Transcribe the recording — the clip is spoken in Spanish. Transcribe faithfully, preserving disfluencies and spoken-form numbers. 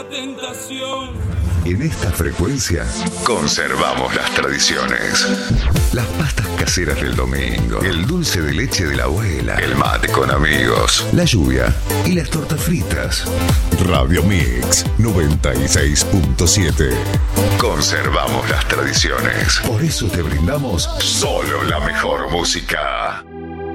tentación. En esta frecuencia conservamos las tradiciones. Las pastas caseras del domingo, el dulce de leche de la abuela, el mate con amigos, la lluvia y las tortas fritas. Radio Mix noventa y seis punto siete. Conservamos las tradiciones. Por eso te brindamos solo la mejor música.